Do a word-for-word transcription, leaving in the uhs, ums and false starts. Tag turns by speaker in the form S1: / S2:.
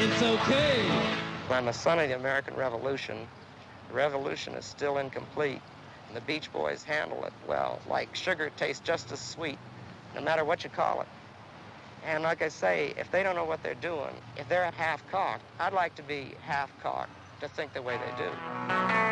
S1: it's okay.
S2: I'm the son of the American Revolution. The revolution is still incomplete, and the Beach Boys handle it well. Like sugar tastes just as sweet, no matter what you call it. And like I say, if they don't know what they're doing, if they're half-cocked, I'd like to be half-cocked to think the way they do.